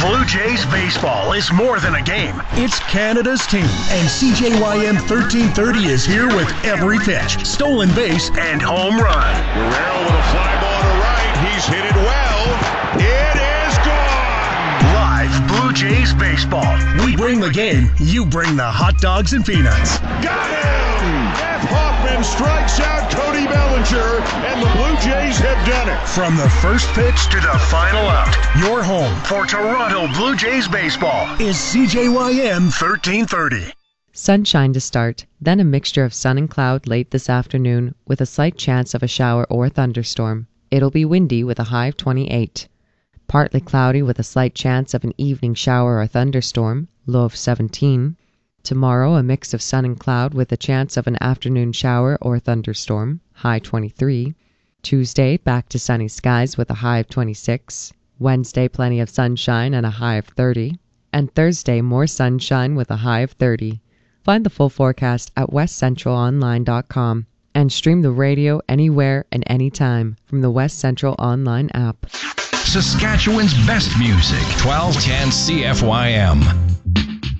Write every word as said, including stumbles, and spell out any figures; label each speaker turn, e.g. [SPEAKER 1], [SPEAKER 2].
[SPEAKER 1] Blue Jays baseball is more than a game. It's Canada's team, and C J Y M thirteen thirty is here with every pitch, stolen base, and home run.
[SPEAKER 2] Guerrero with a fly ball to right. He's hit it well. It is gone.
[SPEAKER 1] Live Blue Jays baseball. We bring the game. You bring the hot dogs and peanuts.
[SPEAKER 2] Got him! F. Hoffman strikes out Cody Bellinger, and the Blue Jays have done it.
[SPEAKER 1] From the first pitch to the final out, your home for Toronto Blue Jays baseball is C J Y M thirteen thirty.
[SPEAKER 3] Sunshine to start, then a mixture of sun and cloud late this afternoon with a slight chance of a shower or thunderstorm. It'll be windy with a high of twenty-eight. Partly cloudy with a slight chance of an evening shower or thunderstorm, low of seventeen. Tomorrow, a mix of sun and cloud with a chance of an afternoon shower or thunderstorm, high twenty-three. Tuesday, back to sunny skies with a high of twenty-six. Wednesday, plenty of sunshine and a high of thirty. And Thursday, more sunshine with a high of thirty. Find the full forecast at west central online dot com and stream the radio anywhere and anytime from the West Central Online app.
[SPEAKER 4] Saskatchewan's best music, twelve ten C F Y M.